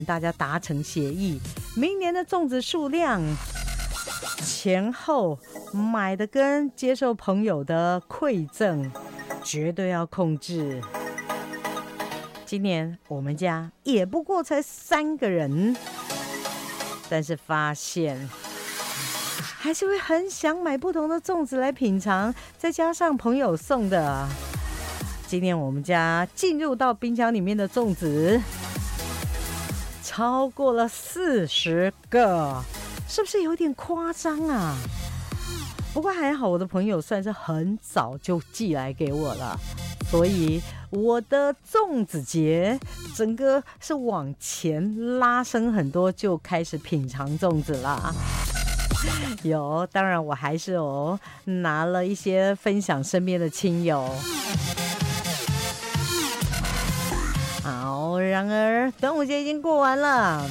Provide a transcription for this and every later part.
大家达成协议，明年的粽子数量前后买的跟接受朋友的馈赠绝对要控制。今年我们家也不过才3个人，但是发现还是会很想买不同的粽子来品尝，再加上朋友送的。今年我们家进入到冰箱里面的粽子超过了40个，是不是有点夸张啊？不过还好，我的朋友算是很早就寄来给我了，所以我的粽子节整个是往前拉升很多，就开始品尝粽子啦。有，当然我还是拿了一些分享身边的亲友。好，然而端午节已经过完了，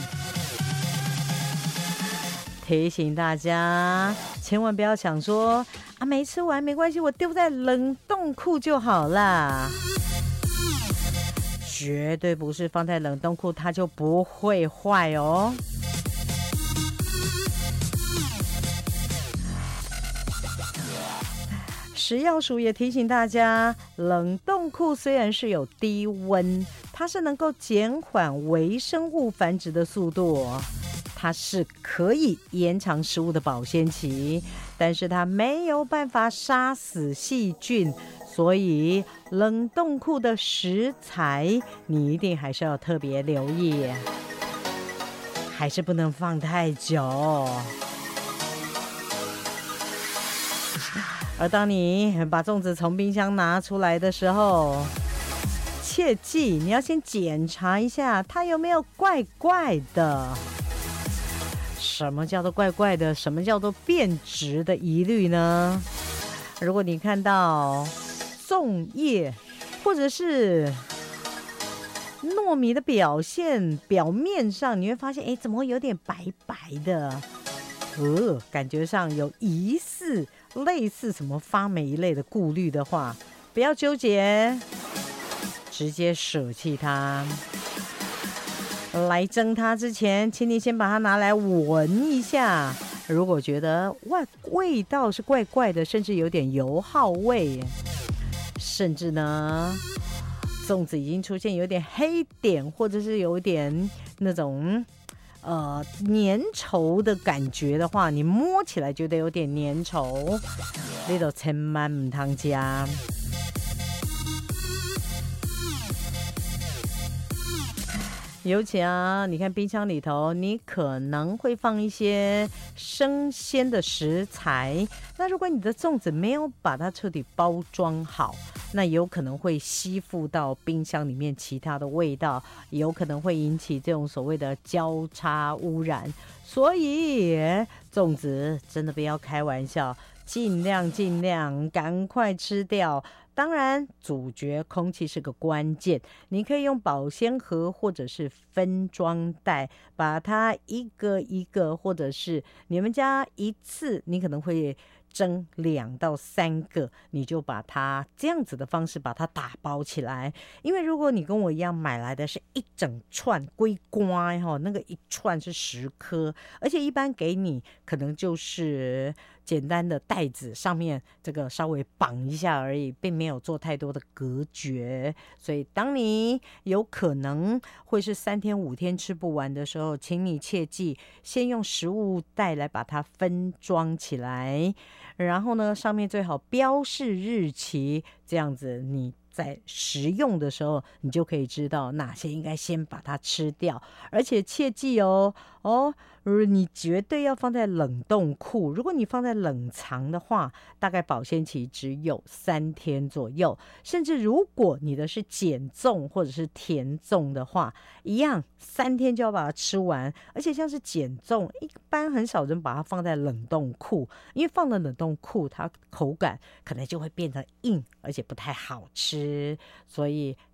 提醒大家千万不要想说啊，没吃完没关系，我丢在冷冻库就好啦。绝对不是放在冷冻库它就不会坏哦。食药署也提醒大家，冷冻库虽然是有低温，它是能够减缓微生物繁殖的速度，它是可以延长食物的保鲜期，但是它没有办法杀死细菌，所以冷冻库的食材你一定还是要特别留意，还是不能放太久。而当你把粽子从冰箱拿出来的时候，切记你要先检查一下它有没有怪怪的。什么叫做怪怪的？什么叫做变质的疑虑呢？如果你看到粽叶或者是糯米的表面上，你会发现，怎么会有点白白的？感觉上有疑似类似什么发霉一类的顾虑的话，不要纠结，直接舍弃它。来蒸它之前，请你先把它拿来闻一下，如果觉得味道是怪怪的，甚至有点油耗味，甚至呢粽子已经出现有点黑点，或者是有点那种粘稠的感觉的话，你摸起来觉得有点粘稠，你就千万不能加。尤其你看冰箱里头，你可能会放一些生鲜的食材，那如果你的粽子没有把它彻底包装好，那有可能会吸附到冰箱里面其他的味道，有可能会引起这种所谓的交叉污染。所以粽子真的不要开玩笑，尽量赶快吃掉。当然主角空气是个关键，你可以用保鲜盒或者是分装袋把它一个一个，或者是你们家一次你可能会蒸2到3个，你就把它这样子的方式把它打包起来。因为如果你跟我一样买来的是一整串龟瓜，那个一串是10颗，而且一般给你可能就是简单的袋子，上面这个稍微绑一下而已，并没有做太多的隔绝。所以当你有可能会是3天5天吃不完的时候，请你切记先用食物袋来把它分装起来，然后呢上面最好标示日期，这样子你在食用的时候你就可以知道哪些应该先把它吃掉。而且切记你绝对要放在冷冻库，如果你放在冷藏的话，大概保鲜期只有3天左右。甚至如果你的是碱粽或者是甜粽的话，一样3天就要把它吃完。而且像是碱粽，一般很少人把它放在冷冻库，因为放了冷冻库它口感可能就会变得硬，而且不太好吃。所以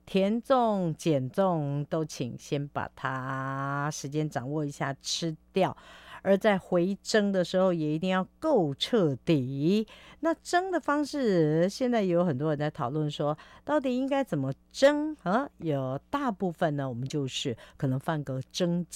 甜粽、减粽都请先把它时间掌握一下吃掉，而在回蒸的时候也一定要够彻底。那蒸的方式，现在也有很多人在讨论说，到底应该怎么蒸啊？有大部分呢，我们就是可能放个蒸